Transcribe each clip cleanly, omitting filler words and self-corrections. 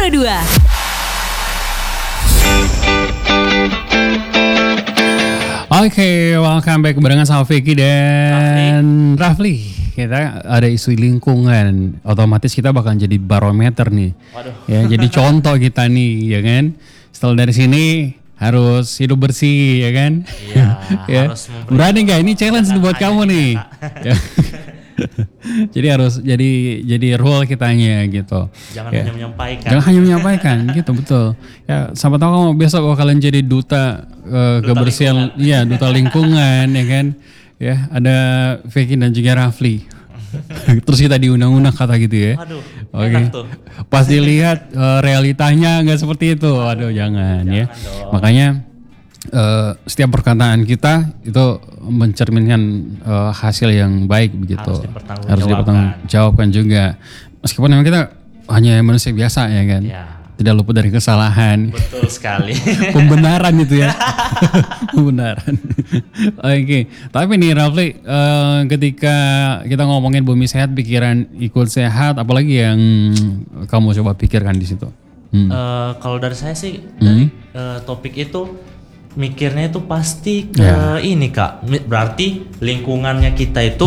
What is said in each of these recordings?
Pro 2. Oke, welcome back barengan sama Vicky dan Rafli. Kita ada isu lingkungan, otomatis kita bakal jadi barometer nih. Waduh. Ya, jadi contoh kita nih, ya kan. Setelah dari sini harus hidup bersih, ya kan. Iya. Ya. Harus Berani nggak? Ini challenge buat kamu nih. Ya. Jadi harus jadi role kitanya gitu. Jangan ya. hanya menyampaikan. Jangan hanya menyampaikan gitu, betul. Ya, siapa tahu kamu besok bakalan jadi duta kebersihan, iya, duta lingkungan, ya kan. Ya, ada Vicky dan juga Rafli. Terus kita diundang-undang kata gitu ya. Aduh, oke. enak tuh. Pas dilihat realitanya nggak seperti itu. Aduh, jangan ya. Dong. Makanya setiap perkataan kita itu mencerminkan hasil yang baik begitu. Harus dipertanggungjawabkan juga. Meskipun memang kita hanya manusia biasa, ya kan. Ya. Tidak luput dari kesalahan. Betul sekali. Pembenaran itu ya. Pembenaran. Oke. Tapi nih Rafli, ketika kita ngomongin bumi sehat, pikiran ikut sehat, apalagi yang kamu coba pikirkan di situ? Kalau dari saya sih dari topik itu mikirnya itu pasti ke ini Kak. Berarti lingkungannya kita itu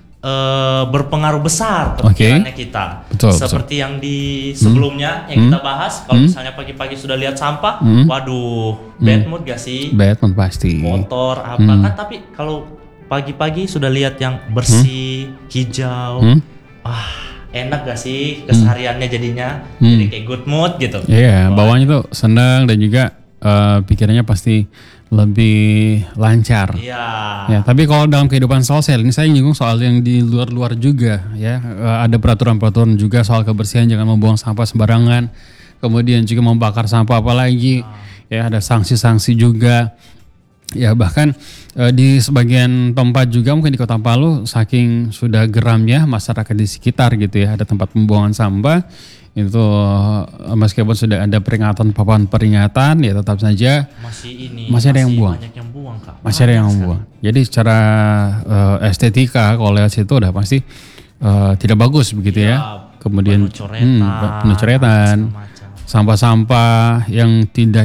berpengaruh besar ke pikirannya kita. Betul, seperti yang di sebelumnya yang kita bahas, kalau misalnya pagi-pagi sudah lihat sampah, waduh, bad mood gak sih? Bad mood pasti. Motor apa kan, tapi kalau pagi-pagi sudah lihat yang bersih, hijau, enak gak sih kesehariannya jadinya? Jadi kayak good mood gitu. Iya, bawahnya tuh senang dan juga pikirannya pasti lebih lancar. Iya. Ya, tapi kalau dalam kehidupan sosial ini saya nyinggung soal yang di luar-luar juga ya. Ada peraturan-peraturan juga soal kebersihan, jangan membuang sampah sembarangan. Kemudian juga membakar sampah apalagi. Ya, ada sanksi-sanksi juga. Ya, bahkan di sebagian tempat juga mungkin di Kota Palu saking sudah geramnya masyarakat di sekitar gitu ya, ada tempat pembuangan sampah itu meskipun sudah ada peringatan, papan peringatan, ya tetap saja masih ada yang buang. Banyak yang buang, Kak. Masih ada yang buang. Jadi secara estetika kalau lihat situ udah pasti tidak bagus begitu ya. Kemudian penuh coretan, sampah-sampah yang tidak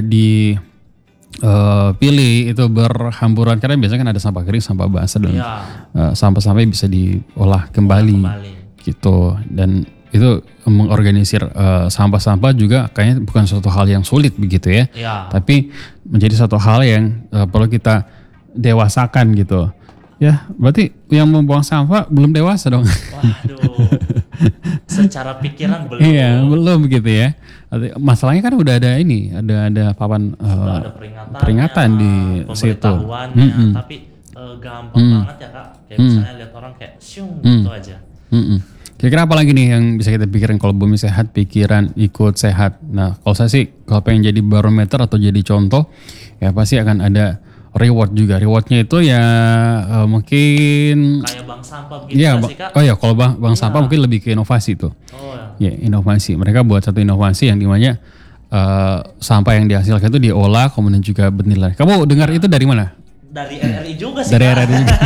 pilih itu berhamburan, karena biasanya kan ada sampah kering, sampah basah dan sampah-sampah bisa diolah kembali gitu. Dan itu mengorganisir sampah-sampah juga kayaknya bukan suatu hal yang sulit begitu ya. Tapi menjadi suatu hal yang perlu kita dewasakan gitu. Ya, berarti yang membuang sampah belum dewasa dong. Waduh. Secara pikiran belum. Iya, belum begitu ya. Masalahnya kan udah ada ini, ada papan ada peringatan di situ. Tapi gampang banget ya Kak. Kayak misalnya lihat orang kayak syung gitu aja. Kira-kira apa lagi nih yang bisa kita pikirin kalau bumi sehat, pikiran ikut sehat. Nah, kalau saya sih kalau pengen jadi barometer atau jadi contoh, ya pasti akan ada reward juga. Rewardnya itu ya mungkin kayak bank sampah begitu sih Kak? Oh ya, kalau bank sampah mungkin lebih ke inovasi tuh. Ya, inovasi. Mereka buat satu inovasi yang dimana sampah yang dihasilkan itu diolah kemudian juga bernilai. Kamu dengar itu dari mana? Dari RRI juga sih. Dari RRI juga.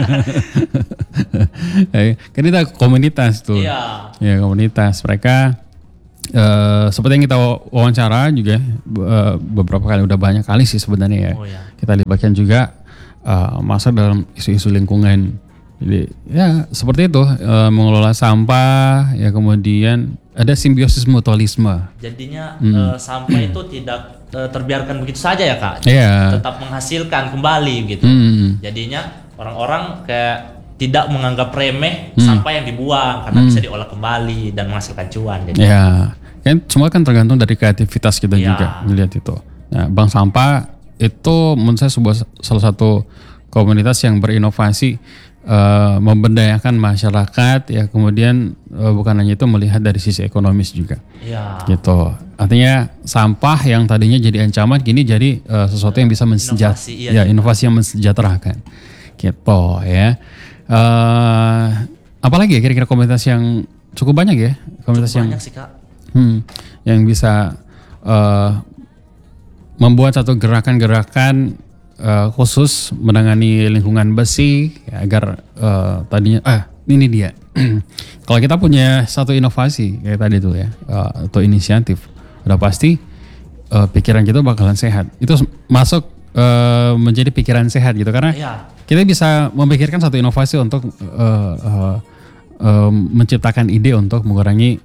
Kan kita komunitas tuh. Ya, komunitas. Mereka seperti yang kita wawancara juga beberapa kali, udah banyak kali sih sebenarnya ya. Kita libatkan juga masuk dalam isu-isu lingkungan. Jadi ya seperti itu, mengelola sampah ya, kemudian ada simbiosis mutualisme. Jadinya sampah itu tidak terbiarkan begitu saja ya Kak. Tetap menghasilkan kembali gitu. Jadinya orang-orang kayak tidak menganggap remeh sampah yang dibuang karena bisa diolah kembali dan menghasilkan cuan. Ya, kan semua kan tergantung dari kreativitas kita juga melihat itu. Nah, bank sampah itu menurut saya salah satu komunitas yang berinovasi, memberdayakan masyarakat ya, kemudian bukan hanya itu, melihat dari sisi ekonomis juga. Gitu. Artinya sampah yang tadinya jadi ancaman kini jadi sesuatu yang bisa inovasi yang mensejahterakan. Gitu ya. Apalagi ya kira-kira komunitas yang cukup banyak ya, komunitas cukup yang banyak sih Kak. Yang bisa membuat satu gerakan-gerakan khusus menangani lingkungan bersih ya, agar tadinya ini dia. Kalau kita punya satu inovasi kayak tadi tuh ya, atau inisiatif, udah pasti pikiran kita bakalan sehat. Itu masuk menjadi pikiran sehat gitu, karena kita bisa memikirkan satu inovasi untuk menciptakan ide untuk mengurangi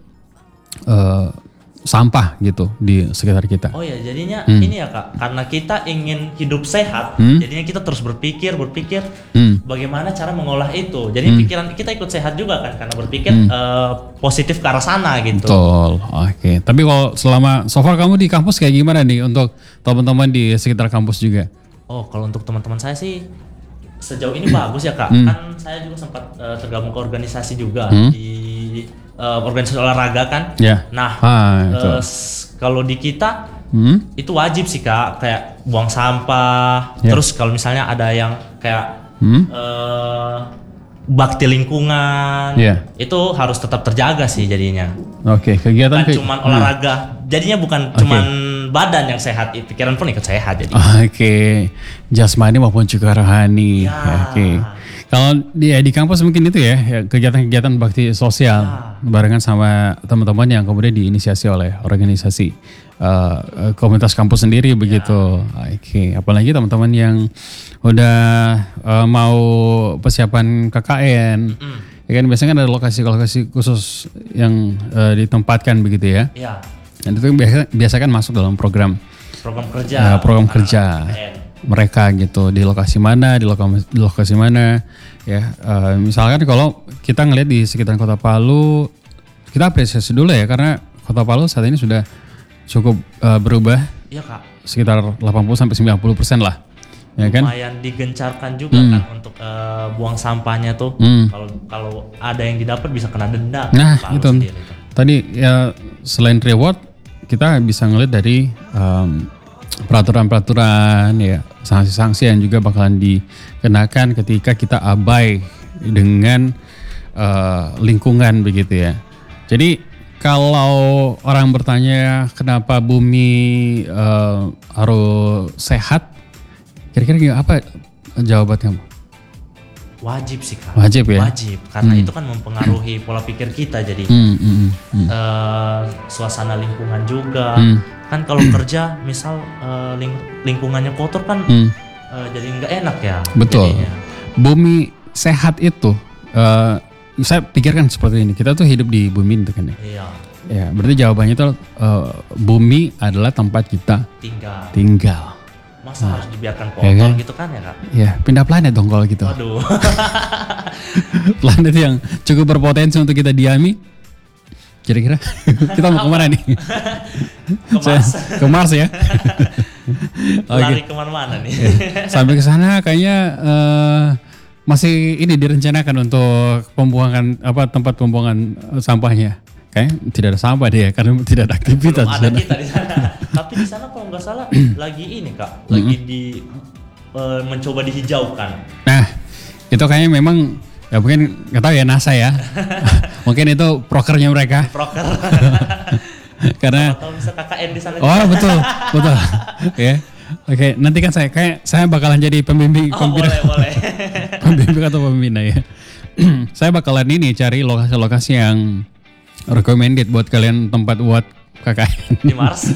sampah gitu di sekitar kita. Oh ya, jadinya ini ya Kak, karena kita ingin hidup sehat, jadinya kita terus berpikir bagaimana cara mengolah itu. Jadi pikiran kita ikut sehat juga kan, karena berpikir positif ke arah sana gitu. Betul. Oke. Tapi kalau selama so far kamu di kampus kayak gimana nih untuk teman-teman di sekitar kampus juga? Oh, kalau untuk teman-teman saya sih sejauh ini bagus ya Kak. Kan saya juga sempat tergabung ke organisasi juga di organisasi olahraga kan. Nah, kalau di kita itu wajib sih Kak, kayak buang sampah. Terus kalau misalnya ada yang kayak bakti lingkungan, itu harus tetap terjaga sih jadinya. Oke, kegiatan bukan cuman olahraga. Jadinya bukan cuman badan yang sehat, pikiran pun ikut sehat jadi. Oke. Jasmani maupun juga rohani. Oke. Kalau di kampus mungkin itu ya kegiatan-kegiatan bakti sosial barengan sama teman-teman yang kemudian diinisiasi oleh organisasi komunitas kampus sendiri begitu. Oke. Apalagi teman-teman yang udah mau persiapan KKN, ya kan biasanya kan ada lokasi-lokasi khusus yang ditempatkan begitu ya. Dan itu biasa kan masuk dalam program kerja mereka gitu, di lokasi mana, di lokasi mana ya. Misalkan kalau kita ngelihat di sekitar Kota Palu, kita apresiasi dulu ya, karena Kota Palu saat ini sudah cukup berubah. Iya Kak. Sekitar 80-90% lah. Ya kan? Lumayan digencarkan juga kan untuk buang sampahnya tuh. Kalau ada yang didapat bisa kena denda. Nah, itu. Tadi ya selain reward, kita bisa ngelihat dari peraturan-peraturan ya, sanksi-sanksi yang juga bakalan dikenakan ketika kita abai dengan lingkungan begitu ya. Jadi kalau orang bertanya kenapa bumi harus sehat, kira-kira apa jawaban kamu? Wajib sih Kak. Wajib ya? Wajib, karena itu kan mempengaruhi pola pikir kita jadi. Suasana lingkungan juga. Kan kalau kerja misal lingkungannya kotor kan jadi nggak enak ya. Betul. Jadinya. Bumi sehat itu saya pikirkan seperti ini. Kita tuh hidup di bumi itu kan ya. Iya. Ya, berarti jawabannya itu bumi adalah tempat kita tinggal. Masa harus dibiarkan kotor gitu kan ya Kak? Ya, pindah planet dong kalau gitu. Waduh. Planet yang cukup berpotensi untuk kita diami. Kira-kira kita mau kemana nih? Ke Mars ya. Lari kemana-mana nih? Sampai ke sana kayaknya masih ini direncanakan untuk tempat pembuangan sampahnya. Kayaknya tidak ada sampah deh karena tidak ada aktivitas. Belum ada kita di sana. Tapi di sana kalau nggak salah lagi ini Kak, lagi mencoba dihijaukan. Nah, itu kayaknya memang ya mungkin nggak tahu ya NASA ya. Mungkin itu prokernya mereka. Proker. Karena kalau bisa KKN di sana. Oh betul. Ya. Oke, nanti kan saya bakalan jadi pembimbing. Boleh. Pembimbing atau pembina ya. Saya bakalan cari lokasi-lokasi yang recommended buat kalian tempat buat KKN di Mars.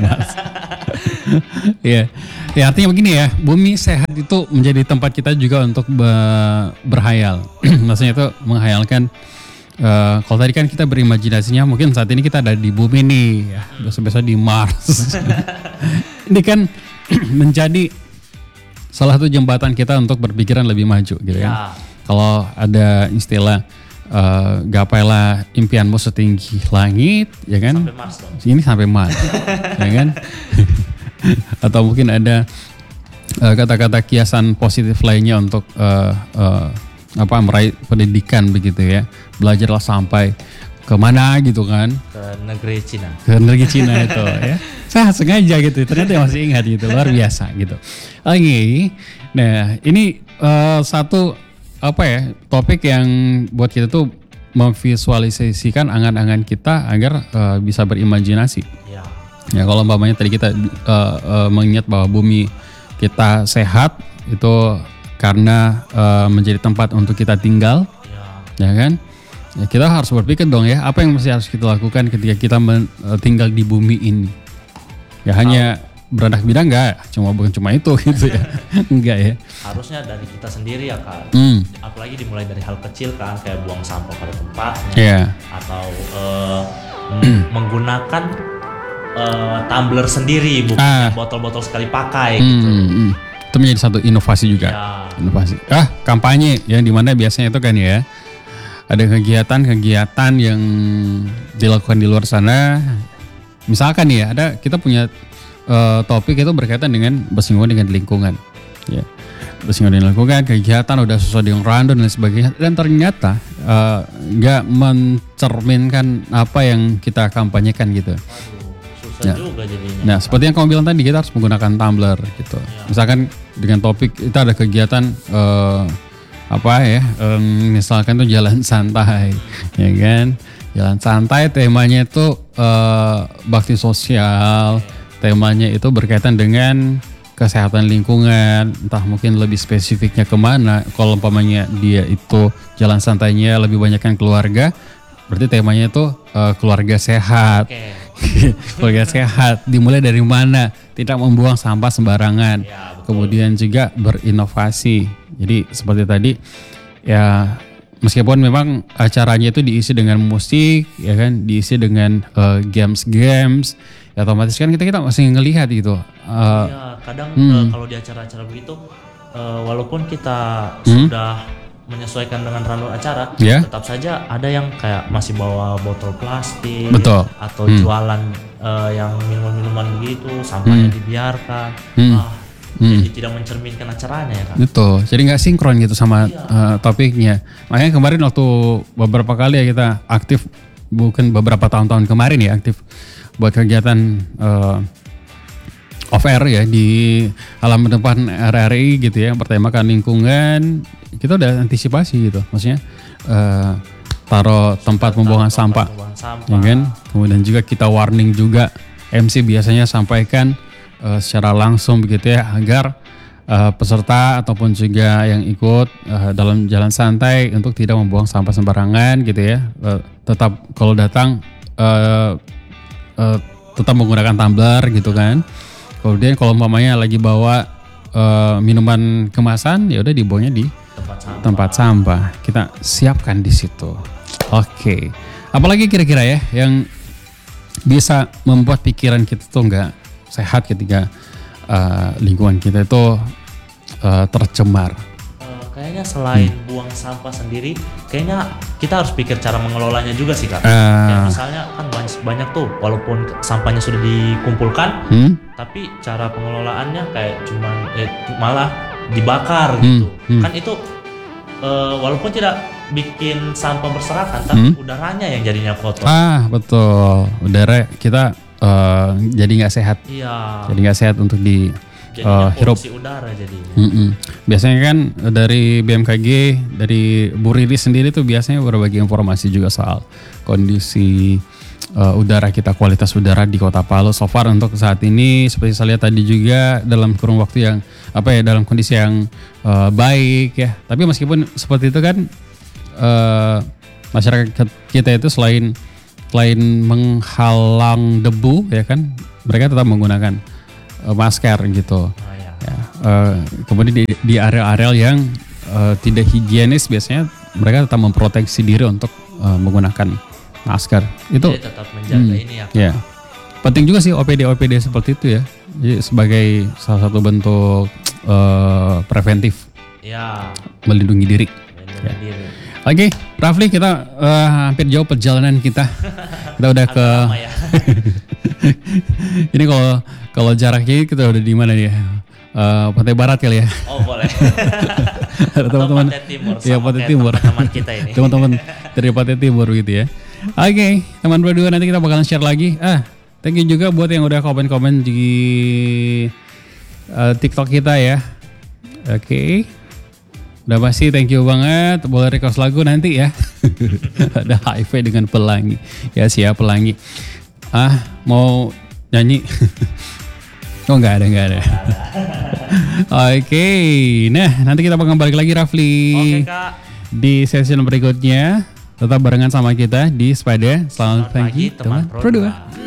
Iya. Ya artinya begini ya, bumi sehat itu menjadi tempat kita juga untuk berhayal. Maksudnya itu menghayalkan. Kalau tadi kan kita berimajinasinya mungkin saat ini kita ada di bumi nih, ya, besok-besok di Mars. Ini kan menjadi salah satu jembatan kita untuk berpikiran lebih maju gitu kan. Kalau ada istilah gapailah impianmu setinggi langit, ya kan? Sampai Mars dong. Ini sampai Mars, ya kan? Atau mungkin ada kata-kata kiasan positif lainnya untuk meraih pendidikan begitu ya. Belajarlah sampai kemana gitu kan? Ke negeri Cina. Ke negeri Cina itu ya. Saya sengaja gitu, ternyata masih ingat gitu, luar biasa gitu. Oke, nah ini satu topik yang buat kita tuh memvisualisasikan angan-angan kita agar bisa berimajinasi. Ya kalau umpamanya tadi kita mengingat bahwa bumi kita sehat itu karena menjadi tempat untuk kita tinggal, ya kan? Ya kita harus berpikir dong ya, apa yang mesti harus kita lakukan ketika kita tinggal di bumi ini. Ya hanya beranak bidang bukan cuma itu gitu ya. Enggak ya. Harusnya dari kita sendiri ya Kak. Apalagi dimulai dari hal kecil kan, kayak buang sampah pada tempatnya, atau menggunakan tumbler sendiri, bukan botol-botol sekali pakai gitu. Itu menjadi satu inovasi juga. Inovasi. Kampanye yang dimana biasanya itu kan ya, ada kegiatan-kegiatan yang dilakukan di luar sana. Misalkan ya, kita punya topik itu berkaitan dengan bersinggungan dengan lingkungan. Ya. Bersinggungan dengan lingkungan, kegiatan udah sesuai dengan rundown dan sebagainya, dan ternyata nggak mencerminkan apa yang kita kampanyekan gitu. Susah juga jadinya. Nah, seperti yang kamu bilang tadi, kita harus menggunakan tumbler gitu. Misalkan dengan topik itu ada kegiatan misalkan tuh jalan santai, ya kan? Jalan santai temanya itu bakti sosial, temanya itu berkaitan dengan kesehatan lingkungan, entah mungkin lebih spesifiknya kemana. Kalau umpamanya dia itu jalan santainya lebih banyak kan keluarga, berarti temanya itu keluarga sehat. Keluarga sehat, dimulai dari mana? Tidak membuang sampah sembarangan. Kemudian juga berinovasi. Jadi seperti tadi ya, meskipun memang acaranya itu diisi dengan musik, ya kan, diisi dengan games, ya otomatis kan kita masih ngelihat gitu. Kadang kalau di acara-acara begitu, walaupun kita sudah menyesuaikan dengan rundown acara, tetap saja ada yang kayak masih bawa botol plastik, atau jualan yang minuman-minuman begitu, sampahnya dibiarkan. Jadi tidak mencerminkan acaranya ya kan. Betul, jadi nggak sinkron gitu sama topiknya. Makanya kemarin waktu beberapa kali ya kita aktif, bukan beberapa tahun-tahun kemarin ya, aktif buat kegiatan off air ya di halaman depan RRI gitu ya, bertemakan lingkungan. Kita udah antisipasi gitu, maksudnya taruh tempat pembuangan sampah, ya kan. Kemudian juga kita warning juga, MC biasanya sampaikan secara langsung begitu ya, agar peserta ataupun juga yang ikut dalam jalan santai untuk tidak membuang sampah sembarangan gitu ya. Tetap kalau datang tetap menggunakan tumbler gitu kan. Kemudian kalau umpamanya lagi bawa minuman kemasan, ya udah dibuangnya di tempat sampah. Kita siapkan di situ. Oke. Apalagi kira-kira ya yang bisa membuat pikiran kita tuh nggak sehat ketika lingkungan kita itu tercemar. Kayaknya selain buang sampah sendiri, kayaknya kita harus pikir cara mengelolanya juga sih Kak. Ya, misalnya kan banyak tuh, walaupun sampahnya sudah dikumpulkan, tapi cara pengelolaannya kayak cuman malah dibakar gitu. Kan itu walaupun tidak bikin sampah berserakan, tapi udaranya yang jadinya kotor. Betul, udara kita jadi nggak sehat. Jadi nggak sehat untuk hirup. Udara jadinya. Biasanya kan dari BMKG, dari Bu Riri sendiri tuh biasanya berbagi informasi juga soal kondisi udara kita, kualitas udara di Kota Palu. So far untuk saat ini seperti saya lihat tadi juga dalam kurun waktu yang dalam kondisi yang baik ya. Tapi meskipun seperti itu kan masyarakat kita itu selain menghalang debu ya kan, mereka tetap menggunakan masker gitu. Kemudian di area-area yang tidak higienis biasanya mereka tetap memproteksi diri untuk menggunakan masker. Itu jadi tetap menjaga ini ya. Ya. Penting juga sih OPD seperti itu ya. Jadi sebagai salah satu bentuk preventif. Ya. Melindungi diri. Oke, Rafli, kita hampir jauh perjalanan kita. Kita udah ke ya. Ini kalau jaraknya kita udah di mana nih? Pantai Barat kali ya. Oh, boleh. Teman-teman. Pantai Timur. Iya, Pantai Timur. Teman kita ini. Teman-teman dari Pantai Timur gitu ya. Oke, teman berdua, nanti kita bakalan share lagi. Thank you juga buat yang udah komen-komen di TikTok kita ya. Oke. Udah pasti thank you banget. Boleh request lagu nanti ya. Ada HIV dengan Pelangi. Ya siap Pelangi. Mau nyanyi? Oh enggak ada. Oke. Nah nanti kita bakal balik lagi Rafli. Oke Kak. Di session berikutnya. Tetap barengan sama kita di Sepeda. Selamat pagi teman Pro 2.